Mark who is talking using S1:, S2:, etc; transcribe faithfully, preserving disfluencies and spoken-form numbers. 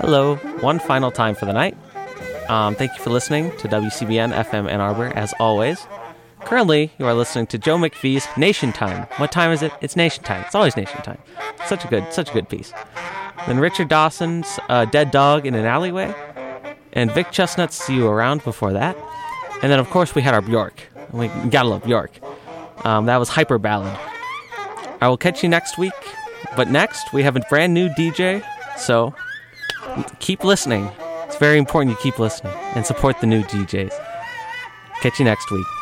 S1: Hello, one final time for the night. Um, thank you for listening to W C B N F M Ann Arbor, as always. Currently, you are listening to Joe McPhee's Nation Time. What time is it? It's Nation Time. It's always Nation Time. Such a good, such a good piece. Then Richard Dawson's uh, Dead Dog in an Alleyway. And Vic Chestnut's See You Around before that. And then, of course, we had our Bjork. We gotta love Bjork. Um, that was Hyper Ballad. I will catch you next week. But next, we have a brand new D J. So, keep listening. It's very important you keep listening and support the new D Js. Catch you next week.